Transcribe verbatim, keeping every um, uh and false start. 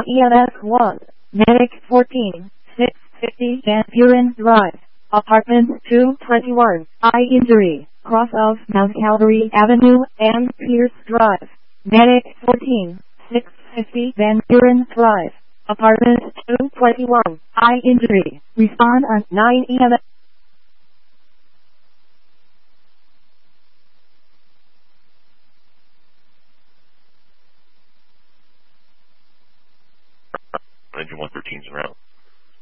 E M S one, Medic fourteen, six fifty Van Buren Drive, Apartment two twenty-one, Eye injury, cross of Mount Calvary Avenue and Pierce Drive. Medic fourteen, six fifty Van Buren Drive, Apartment two twenty-one, Eye injury. Respond at nine E M S. Engine one thirteen is around.